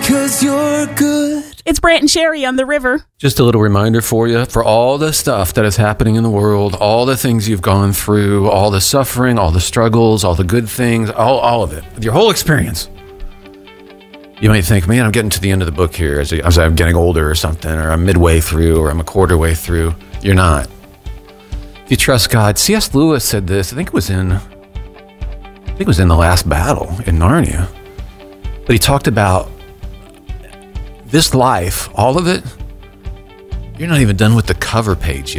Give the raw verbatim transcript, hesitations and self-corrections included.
'cause you're good. It's Brant and Sherry on the river. Just a little reminder for you, for all the stuff that is happening in the world, all the things you've gone through, all the suffering, all the struggles, all the good things, all, all of it, your whole experience. You might think, man, I'm getting to the end of the book here as, as I'm getting older or something, or I'm midway through, or I'm a quarter way through. You're not. If you trust God, C S Lewis said this, I think it was in, I think it was in The Last Battle in Narnia, but he talked about this life, all of it, you're not even done with the cover page yet.